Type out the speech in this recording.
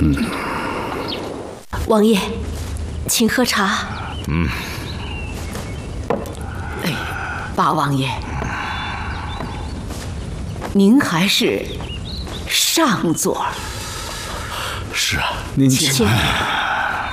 王爷，请喝茶。 八王爷，您还是上座。 是啊，您请。